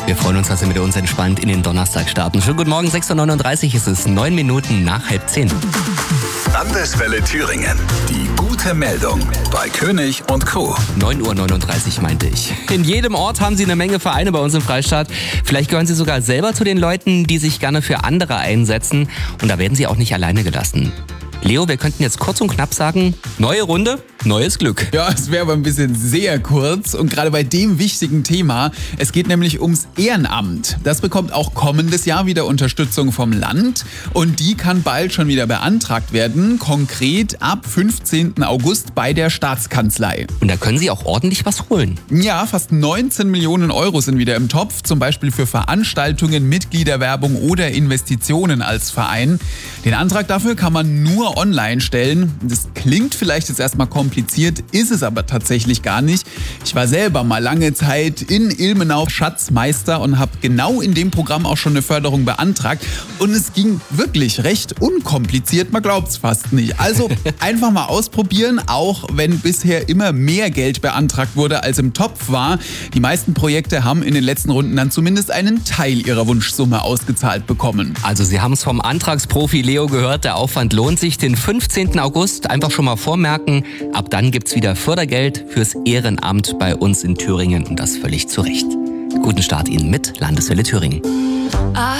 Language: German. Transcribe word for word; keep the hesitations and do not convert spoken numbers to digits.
Wir freuen uns, dass Sie mit uns entspannt in den Donnerstag starten. Schönen guten Morgen, sechs Uhr neununddreißig ist es, neun Minuten nach halb zehn. Landeswelle Thüringen. Die gute Meldung bei König und Co. neun Uhr neununddreißig meinte ich. In jedem Ort haben Sie eine Menge Vereine bei uns im Freistaat. Vielleicht gehören Sie sogar selber zu den Leuten, die sich gerne für andere einsetzen. Und da werden Sie auch nicht alleine gelassen. Leo, wir könnten jetzt kurz und knapp sagen, neue Runde, neues Glück. Ja, es wäre aber ein bisschen sehr kurz und gerade bei dem wichtigen Thema. Es geht nämlich ums Ehrenamt. Das bekommt auch kommendes Jahr wieder Unterstützung vom Land und die kann bald schon wieder beantragt werden, konkret ab fünfzehnten August bei der Staatskanzlei. Und da können Sie auch ordentlich was holen. Ja, fast neunzehn Millionen Euro sind wieder im Topf, zum Beispiel für Veranstaltungen, Mitgliederwerbung oder Investitionen als Verein. Den Antrag dafür kann man nur online stellen. Das klingt vielleicht jetzt erstmal kompliziert, ist es aber tatsächlich gar nicht. Ich war selber mal lange Zeit in Ilmenau Schatzmeister und habe genau in dem Programm auch schon eine Förderung beantragt. Und es ging wirklich recht unkompliziert, man glaubt es fast nicht. Also einfach mal ausprobieren, auch wenn bisher immer mehr Geld beantragt wurde, als im Topf war. Die meisten Projekte haben in den letzten Runden dann zumindest einen Teil ihrer Wunschsumme ausgezahlt bekommen. Also Sie haben es vom Antragsprofi Leo gehört, der Aufwand lohnt sich. Den fünfzehnten August einfach schon mal vormerken. Ab dann gibt's wieder Fördergeld fürs Ehrenamt bei uns in Thüringen und das völlig zu Recht. Guten Start Ihnen mit Landeswelle Thüringen.